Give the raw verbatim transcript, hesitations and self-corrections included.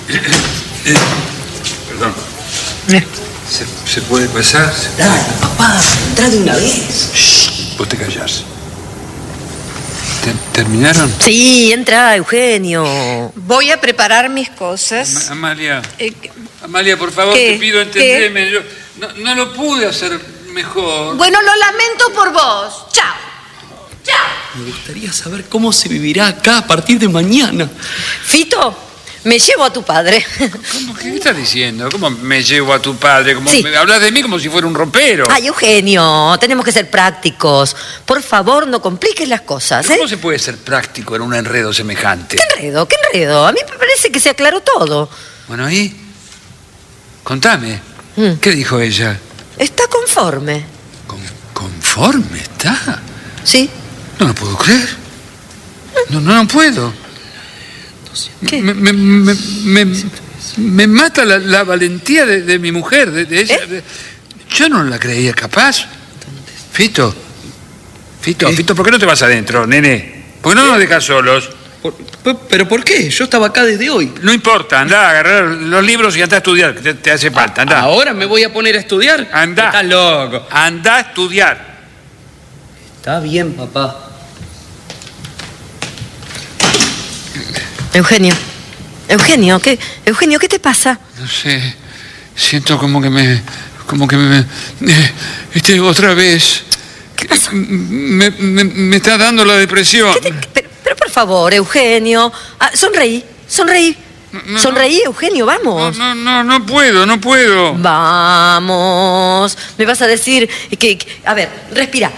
Eh, perdón. Eh. ¿Se, ¿Se puede pasar? ¿Se puede? Dale, papá, entra de una vez. Shh, vos te callás. ¿Te- ¿Terminaron? Sí, entra, Eugenio. Voy a preparar mis cosas. Ama- Amalia. Eh, Amalia, por favor, ¿Qué? te pido entenderme. Yo no, no lo pude hacer mejor. bueno, lo lamento por vos. Chao. Chao. Me gustaría saber cómo se vivirá acá a partir de mañana. Fito, me llevo a tu padre. ¿Cómo? ¿Qué estás diciendo? ¿Cómo me llevo a tu padre? ¿Cómo Sí. me hablas de mí como si fuera un ropero? Ay, Eugenio, tenemos que ser prácticos. Por favor, no compliques las cosas, ¿Pero ¿eh? ¿Cómo se puede ser práctico en un enredo semejante? ¿Qué enredo? ¿Qué enredo? A mí me parece que se aclaró todo. Bueno, ¿y? Contame. Mm. ¿Qué dijo ella? Está conforme. ¿Con- ¿Conforme está? ¿Sí? No lo puedo creer. No, no, no puedo. ¿Qué? Me, me, me, me, me mata la, la valentía de, de mi mujer, de, de ella. ¿Eh? de- yo no la creía capaz. Fito, Fito, ¿Qué? Fito, ¿por qué no te vas adentro, nene? ¿Por qué no nos dejas solos? Por- por- ¿Pero por qué? Yo estaba acá desde hoy. No importa, anda a agarrar los libros y anda a estudiar, que te, te hace falta, anda. ¿Ahora me voy a poner a estudiar? Anda. Estás loco. Anda a estudiar. Está bien, papá. Eugenio. Eugenio, ¿qué? Eugenio, ¿qué te pasa? No sé, siento como que me... como que me... eh, este, otra vez... ¿Qué pasa? Me, me, me está dando la depresión. ¿Qué te- pero, pero por favor, Eugenio. Ah, sonreí, sonreí. no, sonreí, Eugenio, No, vamos. no, no, no puedo, no puedo. Vamos. Me vas a decir que, que- a ver, respira.